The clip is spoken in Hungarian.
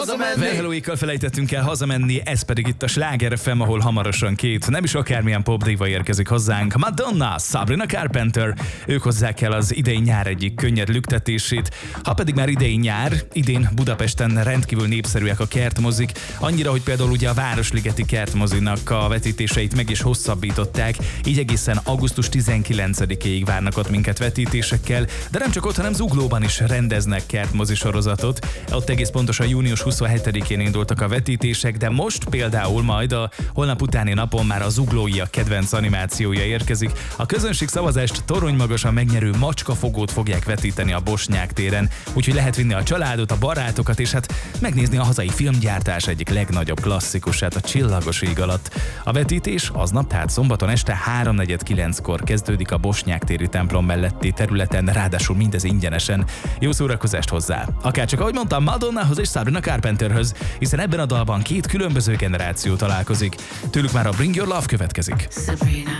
Verhelóikkal felejtettünk el hazamenni, ez pedig itt a Sláger FM, ahol hamarosan két nem is akármilyen popdiva érkezik hozzánk. Madonna, Sabrina Carpenter, ők hozzák el az idei nyár egyik könnyed lüktetését. Ha pedig már idei nyár, idén Budapesten rendkívül népszerűek a kertmozik, annyira, hogy például ugye a Városligeti kertmozinak a vetítéseit meg is hosszabbították, így egészen augusztus 19-ig várnak ott minket vetítésekkel, de nem csak ott, hanem Zuglóban is rendeznek kertmozi sorozatot. Ott egész pontosan június 27-én indultak a vetítések, de most például majd a holnap utáni napon már a Zuglói a kedvenc animációja érkezik. A közönség szavazást toronymagasan megnyerő Macskafogót fogják vetíteni a Bosnyák téren, úgyhogy lehet vinni a családot, a barátokat, és hát megnézni a hazai filmgyártás egyik legnagyobb klasszikusát, a Csillagos ég alatt. A vetítés aznap, tehát szombaton este 3:49-kor kezdődik a Bosnyák téri templom melletti területen, ráadásul mindez ingyenesen. Jó szórakozást hozzá! Akárcsak ahogy mondtam, Madonnához és Sabrina Carpenterhöz, hiszen ebben a dalban két különböző generáció találkozik. Tőlük már a Bring Your Love következik. Sabrina.